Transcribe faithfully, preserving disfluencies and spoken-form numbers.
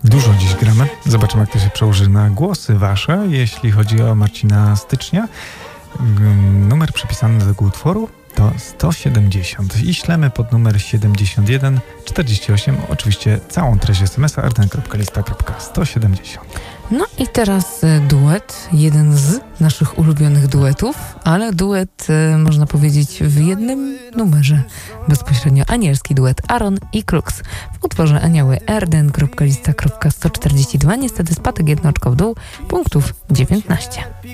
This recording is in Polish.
Dużo dziś gramy. Zobaczymy, jak to się przełoży na głosy wasze. Jeśli chodzi o Marcina Stycznia, numer przypisany do tego utworu to sto siedemdziesiąt i ślemy pod numer siedemdziesiąt jeden czterdzieści osiem. Oczywiście całą treść es em es a r d n kropka lista kropka sto siedemdziesiąt. No i teraz duet, jeden z naszych ulubionych duetów, ale duet, można powiedzieć, w jednym numerze bezpośrednio. Anielski duet Aaron i Crux w utworze Anioły r d n kropka lista kropka sto czterdzieści dwa. Niestety spadek jedno oczko w dół, punktów dziewiętnaście.